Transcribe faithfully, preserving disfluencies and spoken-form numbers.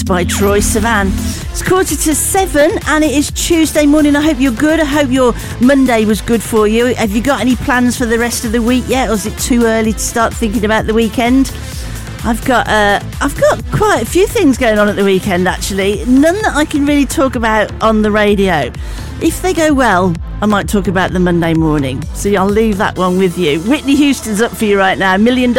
by Troye Sivan. It's quarter to seven and it is Tuesday morning. I hope you're good. I hope your Monday was good for you. Have you got any plans for the rest of the week yet, or is it too early to start thinking about the weekend? I've got uh, I've got quite a few things going on at the weekend, actually. None that I can really talk about on the radio. If they go well, I might talk about the Monday morning. So I'll leave that one with you. Whitney Houston's up for you right now. Million